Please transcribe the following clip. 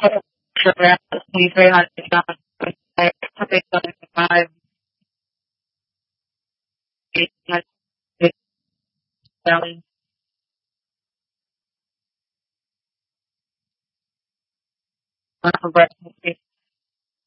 around 2,300 yards. Something like 5, 800 down.